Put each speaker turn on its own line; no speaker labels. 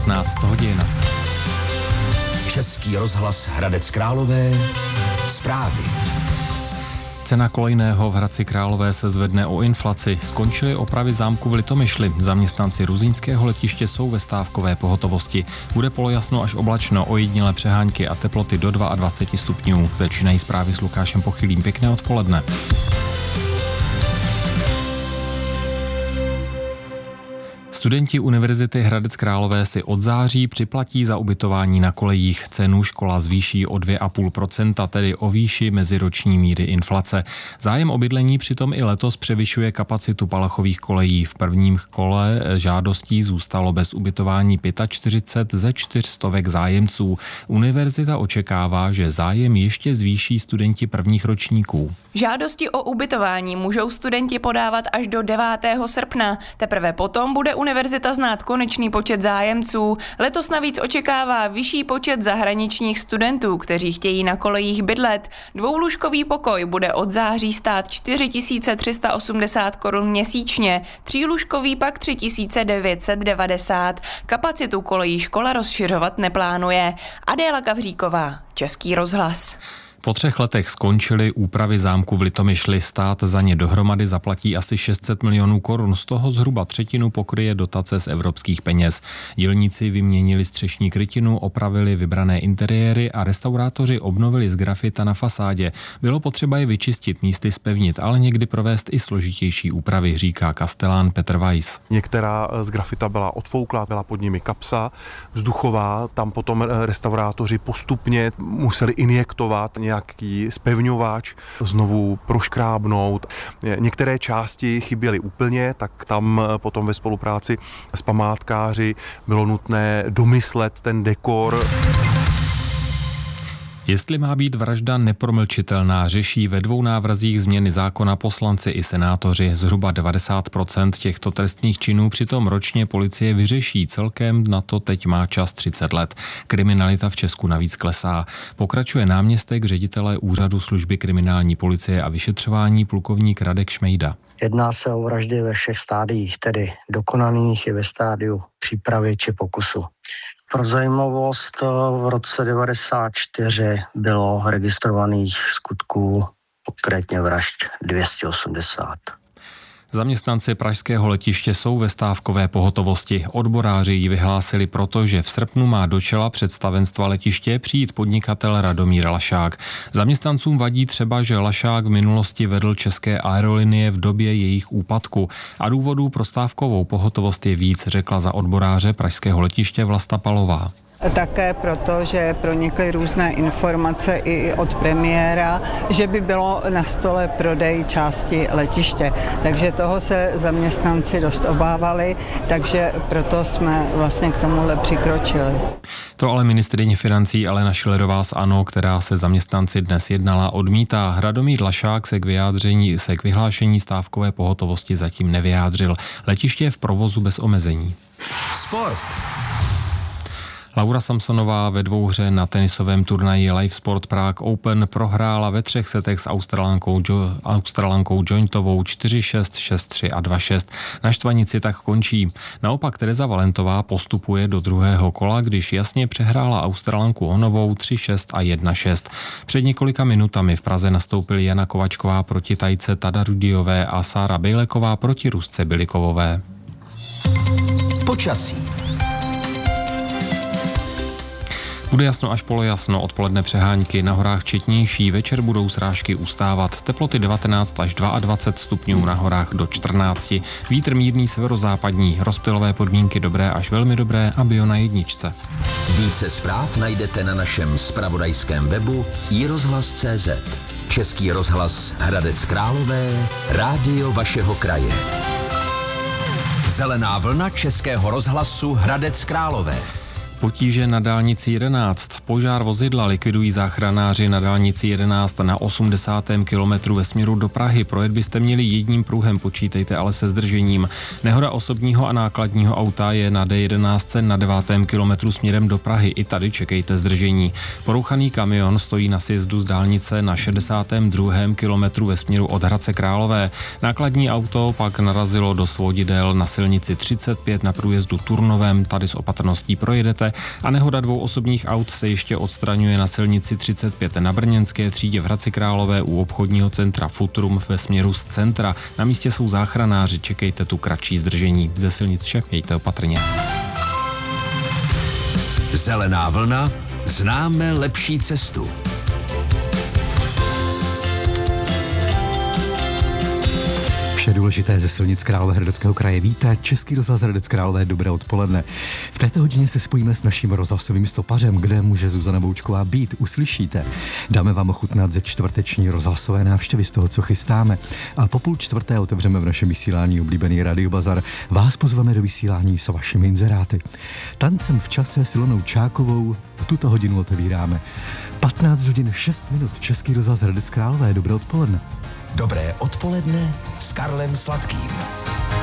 15 hodin.
Český rozhlas Hradec Králové, zprávy.
Cena kolejného v Hradci Králové se zvedne o inflaci. Skončily opravy zámku v Litomyšli. Zaměstnanci Ruzyňského letiště jsou ve stávkové pohotovosti. Bude polojasno až oblačno, ojedinělé přehánky a teploty do 22 stupňů. Začínají zprávy s Lukášem Pochylým. Pěkné odpoledne. Studenti Univerzity Hradec Králové si od září připlatí za ubytování na kolejích. Cenu škola zvýší o 2,5%, tedy o výši meziroční míry inflace. Zájem o bydlení přitom i letos převyšuje kapacitu Palachových kolejí. V prvním kole žádostí zůstalo bez ubytování 45 ze 400 zájemců. Univerzita očekává, že zájem ještě zvýší studenti prvních ročníků.
Žádosti o ubytování můžou studenti podávat až do 9. srpna. Teprve potom bude univerzita znát konečný počet zájemců. Letos navíc očekává vyšší počet zahraničních studentů, kteří chtějí na kolejích bydlet. Dvoulůžkový pokoj bude od září stát 4 380 korun měsíčně, třílůžkový pak 3 990. Kapacitu kolejí škola rozšiřovat neplánuje. Adéla Gavříková, Český rozhlas.
Po 3 letech skončily úpravy zámku v Litomyšli. Stát za ně dohromady zaplatí asi 600 milionů korun, z toho zhruba třetinu pokryje dotace z evropských peněz. Dělníci vyměnili střešní krytinu, opravili vybrané interiéry a restaurátoři obnovili z grafita na fasádě. Bylo potřeba je vyčistit, místy zpevnit, ale někdy provést i složitější úpravy, říká kastelán Petr Weiss.
Některá z grafita byla odfouklá, byla pod nimi kapsa vzduchová, tam potom restaurátoři postupně museli injektovat nějaký zpevňovač, znovu proškrábnout. Některé části chyběly úplně, tak tam potom ve spolupráci s památkáři bylo nutné domyslet ten dekor.
Jestli má být vražda nepromlčitelná, řeší ve 2 návrzích změny zákona poslanci i senátoři. Zhruba 90% těchto trestných činů přitom ročně policie vyřeší. Celkem na to teď má čas 30 let. Kriminalita v Česku navíc klesá. Pokračuje náměstek ředitele Úřadu služby kriminální policie a vyšetřování plukovník Radek Šmejda.
Jedná se o vraždy ve všech stádiích, tedy dokonaných i ve stádiu přípravy či pokusu. Pro zajímavost, v roce 1994 bylo registrovaných skutků, konkrétně vražd 280.
Zaměstnanci pražského letiště jsou ve stávkové pohotovosti. Odboráři ji vyhlásili proto, že v srpnu má do čela představenstva letiště přijít podnikatel Radomír Lašák. Zaměstnancům vadí třeba, že Lašák v minulosti vedl české aerolinie v době jejich úpadku. A důvodů pro stávkovou pohotovost je víc, řekla za odboráře pražského letiště Vlasta Palová.
Také proto, že pronikly různé informace i od premiéra, že by bylo na stole prodej části letiště. Takže toho se zaměstnanci dost obávali, takže proto jsme vlastně k tomuhle přikročili.
To ale ministryně financí Alena Schillerová z ANO, která se zaměstnanci dnes jednala, odmítá. Radomír Lašák se k vyhlášení stávkové pohotovosti zatím nevyjádřil. Letiště je v provozu bez omezení.
Sport.
Laura Samsonová ve dvouhře na tenisovém turnaji Live Sport Prague Open prohrála ve 3 setech s Australankou Jointovou 4-6, 6-3 a 2-6. Na štvanici tak končí. Naopak Tereza Valentová postupuje do druhého kola, když jasně přehrála Australanku Honovou 3-6 a 1-6. Před několika minutami v Praze nastoupili Jana Kovačková proti Tajce Tadarudiové a Sára Bejleková proti Rusce Bilikovové.
Počasí.
Bude jasno až polojasno, odpoledne přehánky, na horách četnější, večer budou srážky ustávat. Teploty 19 až 22 stupňů, na horách do 14. Vítr mírný severozápadní, rozptylové podmínky dobré až velmi dobré a bio na 1.
Více zpráv najdete na našem zpravodajském webu iRozhlas.cz. Český rozhlas Hradec Králové, rádio vašeho kraje. Zelená vlna Českého rozhlasu Hradec Králové.
Potíže na dálnici 11. Požár vozidla likvidují záchranáři na dálnici 11 na 80. kilometru ve směru do Prahy. Projet byste měli jedním pruhem, počítejte ale se zdržením. Nehoda osobního a nákladního auta je na D11 na 9. kilometru směrem do Prahy. I tady čekejte zdržení. Porouchaný kamion stojí na sjezdu z dálnice na 62. kilometru ve směru od Hradce Králové. Nákladní auto pak narazilo do svodidel na silnici 35 na průjezdu Turnovem. Tady s opatrností projedete. A nehoda 2 osobních aut se ještě odstraňuje na silnici 35 na Brněnské třídě v Hradci Králové u obchodního centra Futrum ve směru z centra. Na místě jsou záchranáři, čekejte tu kratší zdržení. Ze silnic vše, mějte opatrně.
Zelená vlna, známe lepší cestu.
Vše důležité ze silnic Královéhradeckého kraje vítá Český rozhlas Hradec Králové, dobré odpoledne. V této hodině se spojíme s naším rozhlasovým stopařem, kde může Zuzana Boučková být, uslyšíte. Dáme vám ochutnat ze čtvrteční rozhlasové návštěvy z toho, co chystáme. A po 3:30 otevřeme v našem vysílání oblíbený Radiobazar. Vás pozveme do vysílání s vašimi inzeráty. Tancem v čase s Ilonou Čákovou tuto hodinu otevíráme. 15 hodin 6 minut, Český rozhlas Hradec Králové, dobré odpoledne.
Dobré odpoledne s Karlem Sladkým.